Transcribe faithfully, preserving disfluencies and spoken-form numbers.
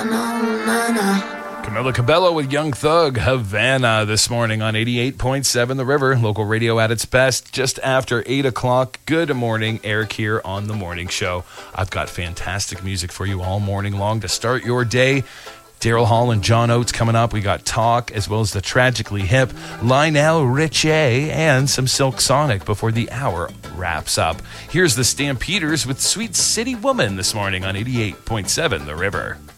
Camila Cabello with Young Thug, Havana, this morning on eighty-eight point seven The River. Local radio at its best, just after eight o'clock. Good morning, Eric here on The Morning Show. I've got fantastic music for you all morning long to start your day. Daryl Hall and John Oates coming up. We got Talk, as well as the Tragically Hip, Lionel Richie, and some Silk Sonic before the hour wraps up. Here's the Stampeders with Sweet City Woman this morning on eighty-eight point seven The River.